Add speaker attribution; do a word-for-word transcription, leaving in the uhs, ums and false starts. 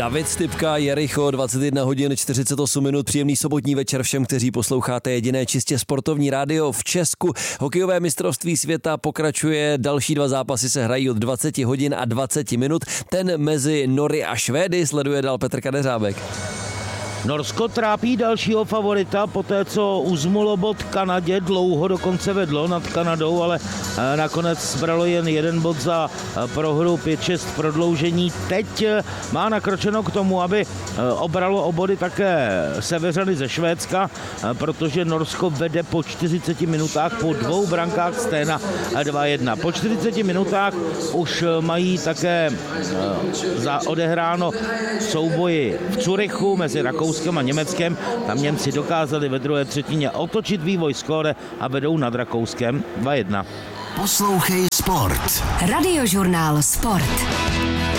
Speaker 1: David Stypka, Jericho, dvacet jedna hodin čtyřicet osm minut, příjemný sobotní večer všem, kteří posloucháte jediné čistě sportovní rádio v Česku. Hokejové mistrovství světa pokračuje, další dva zápasy se hrají od dvacet hodin a dvacet minut. Ten mezi Nory a Švédy sleduje dál Petr Kadeřábek.
Speaker 2: Norsko trápí dalšího favorita, poté co uzmulo bod Kanadě, dlouho dokonce vedlo nad Kanadou, ale nakonec bralo jen jeden bod za prohru pět šest prodloužení. Teď má nakročeno k tomu, aby obralo o body také Severany ze Švédska, protože Norsko vede po čtyřiceti minutách po dvou brankách Stena dva jedna. Po čtyřiceti minutách už mají také za odehráno souboji v Curychu mezi Rakouskem a Německem. Tam Němci dokázali ve druhé třetině otočit vývoj skóre a vedou nad Rakouskem dva jedna.
Speaker 3: Poslouchej Sport.
Speaker 4: Radiožurnál Sport.